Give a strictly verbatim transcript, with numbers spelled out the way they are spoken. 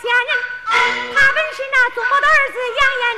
家人，他本是那祖母的儿子，养眼